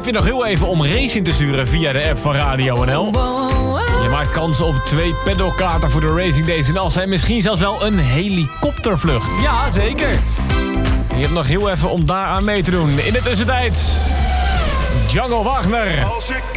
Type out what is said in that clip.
heb je nog heel even om race in te sturen via de app van Radio NL. Je maakt kans op 2 pedalkaarten voor de Racing Days in Assen en misschien zelfs wel een helikoptervlucht. Ja, zeker. Je hebt nog heel even om daaraan mee te doen. In de tussentijd, Django Wagner.